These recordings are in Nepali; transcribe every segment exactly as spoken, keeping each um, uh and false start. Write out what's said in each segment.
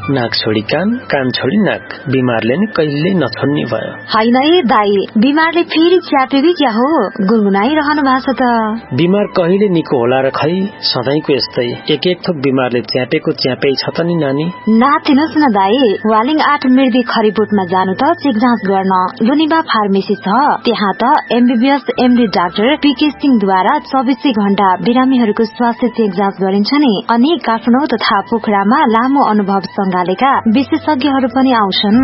नाक छोडी कान, कान छोडी नाक, बिमारले नि कहिले नछोड्ने भयो। हैन ए दाई, बिमारले फेरि च्यापेको क्या हो, गुनगुनाइरहनु भएको छ त। बिमार कहिले निको होला र खै, सधैँको यस्तै एक एक थोक बिमारले च्यापेको च्यापै छ त नि नानी। नातिनुहोस् न दाई, वालिङ आठ मिर्दी खरिबोटमा जानु त चेक जाँच गर्न लुनिबा फार्मेसी छ। त्यहाँ त एमबीबीएस एमडी डाक्टर पीके सिंहद्वारा चौबिसै घण्टा बिरामीहरूको स्वास्थ्य चेक जाँच गरिन्छ नि। अनि काठमाडौँ तथा पोखरामा लामो अनुभव सँगालेका विशेषज्ञहरू पनि आउँछन्।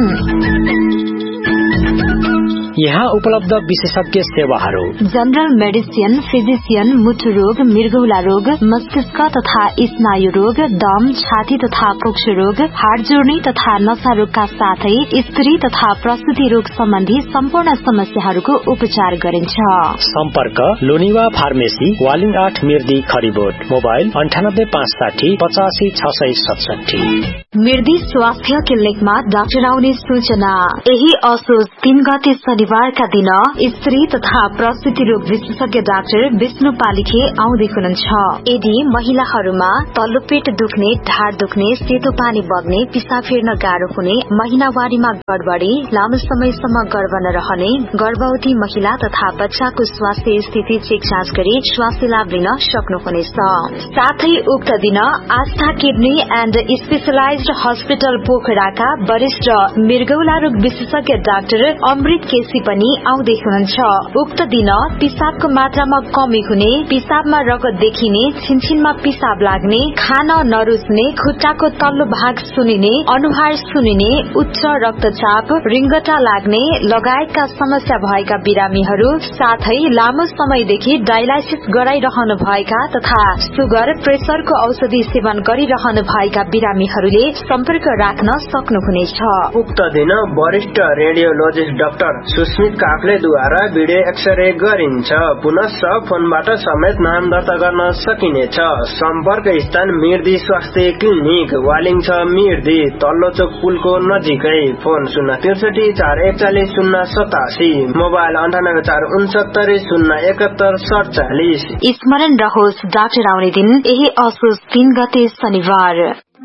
यहाँ उपलब्ध विशेषज्ञ सेवाहरू: जनरल मेडिसिन, फिजिशियन, मुटु रोग, मृगौला रोग, मस्तिष्क तथा स्नायु रोग, दम, छाती तथा फोक्सो रोग, हाड जोड्ने तथा नशा रोगका साथै स्त्री तथा प्रसूति रोग सम्बन्धी सम्पूर्ण समस्याहरूको उपचार गरिन्छ। सम्पर्क लोनिवा फार्मेसी, वालिङ आठ मिर्दी खरिबोट। मोबाइल अन्ठानब्बे पाँच साठी पचासी छ सय सतसठी। मिर्दी स्वास्थ्य क्लिनिकमा डाक्टर आउने सूचना। यही असोज तीन गते शनिबारका दिन स्त्री तथा प्रसूति रोग विशेषज्ञ डाक्टर विष्णु पालिखे आउँदै हुनुहुन्छ। यदि महिलाहरूमा तल्लो पेट दुख्ने, ढाड दुख्ने, सेतो पानी बग्ने, पिसाब फेर्न गाह्रो हुने, महिनावारीमा गडबडी, लामो समयसम्म गर्भ नरहने, गर्भवती महिला तथा बच्चाको स्वास्थ्य स्थिति चेक जाँच गरी स्वास्थ्य लाभ लिन सक्नुहुनेछ। साथै उक्त दिन आस्था किडनी एण्ड स्पेशलाइज्ड हस्पिटल पोखराका वरिष्ठ मृगौला रोग विशेषज्ञ डाक्टर अमृत केसी पनि आउँदै हुनुहुन्छ। उक्त दिन पिसाबको मात्रामा कमी हुने, पिसाबमा रगत देखिने, छिनछिनमा पिसाब लाग्ने, खान नरुच्ने, खुट्टाको तल्लो भाग सुनिने, अनुहार सुनिने, उच्च रक्तचाप, रिङ्गटा लाग्ने लगायतका समस्या भएका बिरामीहरू, साथै लामो समयदेखि डायलाइसिस गराइरहनु भएका तथा सुगर प्रेसरको औषधि सेवन गरिरहनु भएका बिरामीहरूले सम्पर्क राख्न सक्नुहुनेछ। उक्त दिन वरिष्ठ radiologist doctor Susmit काफ्लेद्वारा video x-ray गरिन्छ। पुनः फोनबाट समेत नाम दर्ता गर्न सकिनेछ। सम्पर्क स्थान मिर्दी स्वास्थ्य क्लिनिक, वालिङ छ मिर्दी, तल्लो चोक पुलको नजिकै। फोन शून्य त्रिसठी चार एकचालिस शून्य सतासी। मोबाइल अन्ठानब्बे चार उनसत्तरी शून्य एकहत्तर सडचालिस। स्मरण रहोस्, डाक्टर आउने दिन यही असोज तीन गते शनिबार।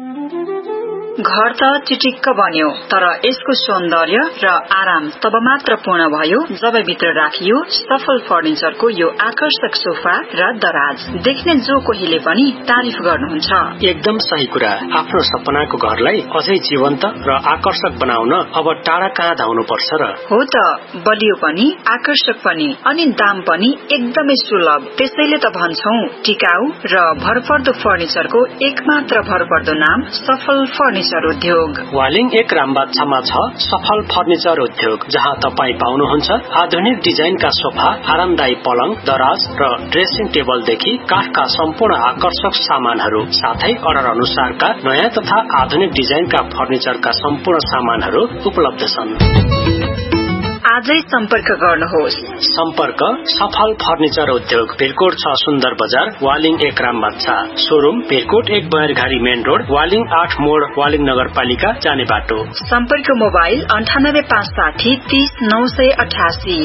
घर त चिटिक्क बन्यो, तर यसको सौन्दर्य र आराम तब मात्र पूर्ण भयो जब भित्र राखियो सफल फर्निचरको यो आकर्षक सोफा र दराज। देख्ने जो कोहीले पनि तारिफ गर्नुहुन्छ। एकदम सही कुरा। आफ्नो सपनाको घरलाई अझै जीवन्त र आकर्षक बनाउन अब टाढा कहाँ धाउनु पर्छ र? हो त, बलियो पनि आकर्षक पनि अनि दाम पनि एकदमै सुलभ। त्यसैले त भन्छौं टिकाउ र भरपर्दो फर्निचरको एकमात्र भरपर्दो नाम सफल फर्निचर उद्योग। वालिङ एक रामबाछामा छ सफल फर्निचर उद्योग, जहाँ तपाईँ पाउनुहुन्छ आधुनिक डिजाइनका सोफा, आरामदायी पलङ, दराज र ड्रेसिङ टेबलदेखि काठका सम्पूर्ण आकर्षक सामानहरू, साथै अर्डर अनुसारका नयाँ तथा आधुनिक डिजाइनका फर्निचरका सम्पूर्ण सामानहरू उपलब्ध छन्। आजै सम्पर्क गर्नुहोस्। सम्पर्क सफल फर्निचर उद्योग, भिरकोट छ सुन्दर बजार, वालिङ एक रामबाछा। शोरूम भिरकोट एक बयरघारी मेन रोड, वालिङ आठ मोड, वालिङ नगरपालिका जाने बाटो। सम्पर्क मोबाइल अन्ठानब्बे पाँच साठी तीस नौ सय अठासी।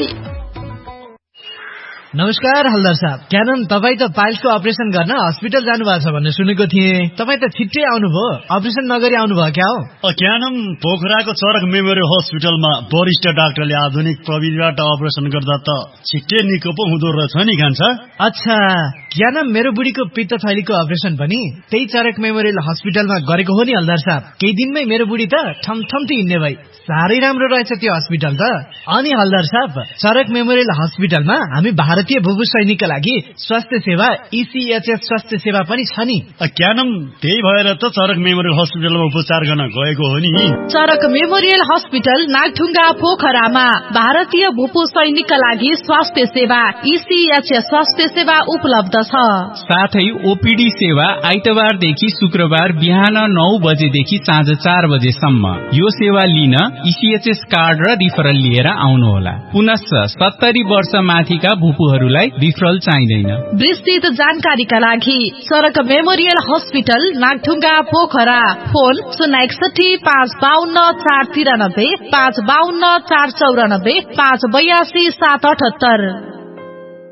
नमस्कार हल्दार साहब, क्यानन तपाईँ त पाइल्सको अपरेसन गर्न हस्पिटल जानु भएको छ भन्ने सुनेको थिएँ। तपाईँ त छिट्टै आउनुभयो, अपरेसन नगरी आउनुभयो क्या हो? क्यानन पोखराको चरक मेमोरियल हस्पिटलमा वरिष्ठ डाक्टरले आधुनिक प्रविधिबाट अपरेसन गर्दा त छिट्टै निको पो हुँदो रहेछ नि खान्छ। अच्छा, क्यानन मेरो बुढीको पित्त थैलीको अपरेसन पनि त्यही चरक मेमोरियल हस्पिटलमा गरेको हो नि हल्दार साहब। केही दिनमै मेरो बुढी त ठमठम्ती हिँड्ने भई। साह्रै राम्रो रहेछ त्यो हस्पिटल त। अनि हल्दार साहब, चरक मेमोरियल हस्पिटलमा हामी भारतीय भूभू सैनिकका लागि स्वास्थ्य सेवा ईसीएचएस स्वास्थ्य सेवा पनि छ नि। क्यानम त्यही भएर त चरक मेमोरियल हस्पिटलमा उपचार गर्न गएको हो नि। चरक मेमोरियल हस्पिटल नागढुङ्गा पोखरामा भारतीय भूपू सैनिकका लागि स्वास्थ्य सेवा ईसीएचएस स्वास्थ्य सेवा उपलब्ध छ। साथै ओपीडी सेवा आइतबारदेखि शुक्रबार बिहान नौ बजेदेखि साँझ चार बजेसम्म। यो सेवा लिन ईसीएचएस कार्ड र रिफरल लिएर आउनुहोला। पुनश्च सत्तरी वर्ष माथिका भूपूहरूलाई रिफरल चाहिँदैन। विस्तृत जानकारीका लागि चरक memorial hospital Nagdhunga Pokhara. Phone शून्य एकसठी पाँच बाहन्न चार तिरानब्बे, पाँच बाहन्न चार चौरानब्बे, पाँच बयासी सात अठहत्तर।